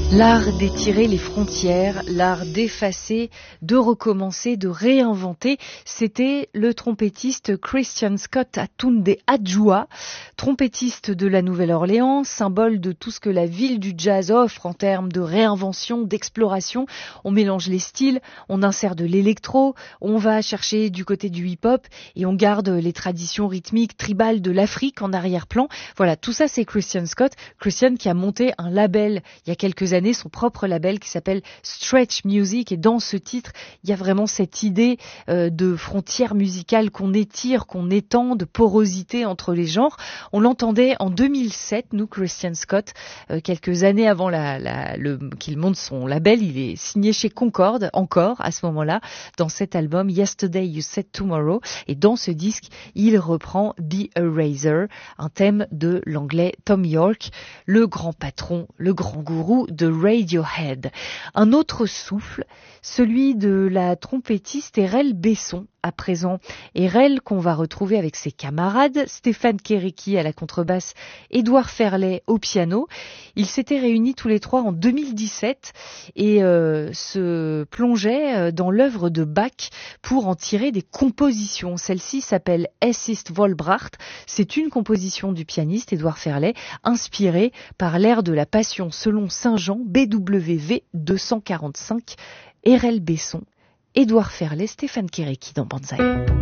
L'art d'étirer les frontières, l'art d'effacer, de recommencer, de réinventer, c'était le trompettiste Christian Scott Atunde Adjoa, trompettiste de la Nouvelle-Orléans, symbole de tout ce que la ville du jazz offre en termes de réinvention, d'exploration. On mélange les styles, on insère de l'électro, on va chercher du côté du hip-hop et on garde les traditions rythmiques tribales de l'Afrique en arrière-plan. Voilà, tout ça c'est Christian Scott. Christian qui a monté un label il y a quelques années, son propre label qui s'appelle Stretch Music, et dans ce titre il y a vraiment cette idée de frontières musicales qu'on étire, qu'on étend, de porosité entre les genres. On l'entendait en 2007, nous, Christian Scott, quelques années avant qu'il monte son label. Il est signé chez Concorde encore à ce moment-là, dans cet album Yesterday You Said Tomorrow, et dans ce disque il reprend The Eraser, un thème de l'anglais Tom York, le grand patron, le grand gourou de Radiohead. Un autre souffle, celui de la trompettiste Erel Besson, à présent. Erel qu'on va retrouver avec ses camarades, Stéphane Kéréki à la contrebasse, Édouard Ferlet au piano. Ils s'étaient réunis tous les trois en 2017 et se plongeaient dans l'œuvre de Bach pour en tirer des compositions. Celle-ci s'appelle Es ist Vollbracht. C'est une composition du pianiste Édouard Ferlet, inspirée par l'air de la Passion selon Saint Jean, BWV 245. Erel Besson, Édouard Ferlet, Stéphane Kéréki dans Banzai.